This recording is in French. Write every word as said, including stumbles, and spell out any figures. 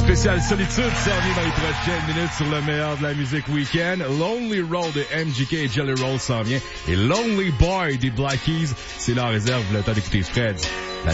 Spécial Solitude s'en vient dans les prochaines minutes sur le meilleur de la musique week-end. Lonely Road de M G K et Jelly Roll s'en vient. Et Lonely Boy des Black Keys, c'est la réserve, le temps d'écouter Fred.